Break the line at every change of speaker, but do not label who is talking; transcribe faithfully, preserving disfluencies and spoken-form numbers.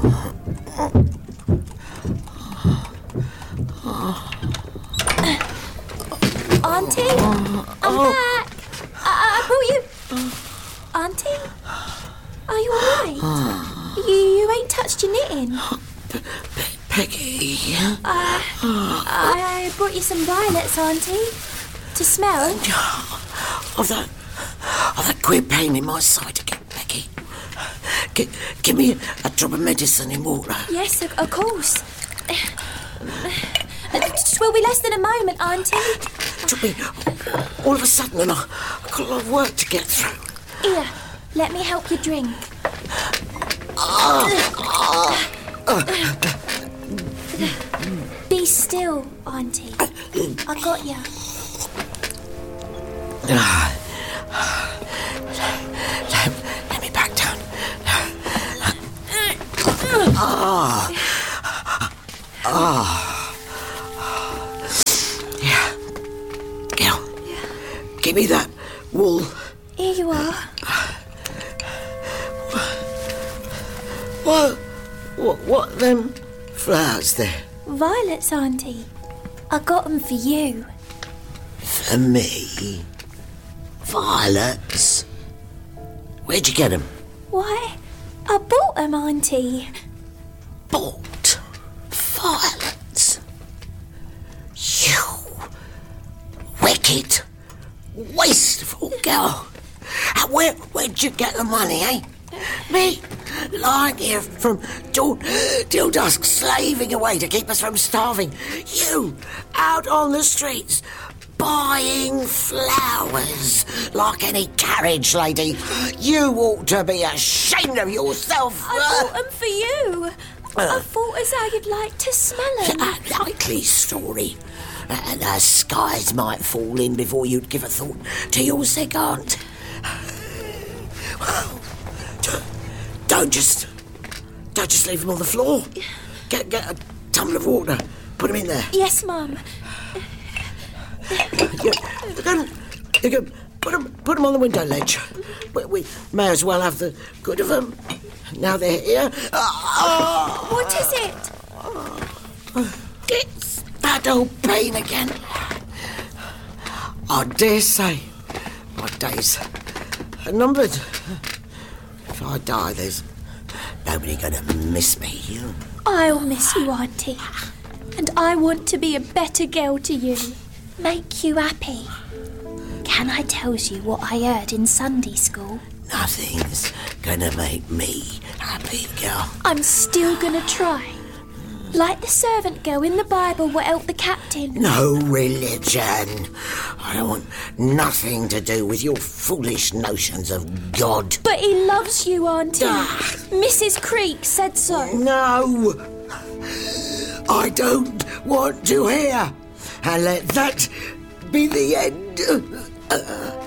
Auntie, I'm back. I, I brought you... Auntie? Are you all right? You, you ain't touched your knitting.
P- P- Peggy?
Uh, I brought you some violets, Auntie. To smell.
Of that... Of that queer pain in my side again, Peggy. G- give me a, a drop of medicine in water.
Yes, of, of course. It will be less than a moment, Auntie.
Took me all of a sudden, and I, I've got a lot of work to get through.
Here, let me help you drink. Be still, Auntie. I got you.
Let, let me back down. Ah. Ah. Yeah. Girl.
Yeah.
Give me that wool.
Here you are.
What? What? What? Them flowers there?
Violets, Auntie. I got them for you.
For me? Violets? Where'd you get them?
Why, I bought them, Auntie.
Bought violets? You wicked, wasteful girl. And where, where'd you get the money, eh? Me, lying here from dawn till dusk, slaving away to keep us from starving. You, out on the streets, buying flowers like any carriage lady. You ought to be ashamed of yourself.
I bought them for you. I thought as how you'd like to smell them.
A likely story. Uh, the skies might fall in before you'd give a thought to your sick aunt. Well, don't just... Don't just leave them on the floor. Get, get a tumbler of water. Put them in there.
Yes, Mum.
You, you can, you can put them, put them on the window ledge. We, we may as well have the good of them. Now they're here. Oh,
What is it?
it's that old pain again. I dare say my days are numbered. If I die, there's nobody going to miss me.
I'll miss you, Auntie. And I want to be a better girl to you. Make you happy. Can I tell you what I heard in Sunday school?
Nothing's going to make me happy, girl.
I'm still gonna try. Like the servant girl in the Bible what helped the captain.
No religion. I don't want nothing to do with your foolish notions of God.
But he loves you, Auntie.
Ah.
Missus Creek said so.
No. I don't want to hear. And let that be the end. Uh,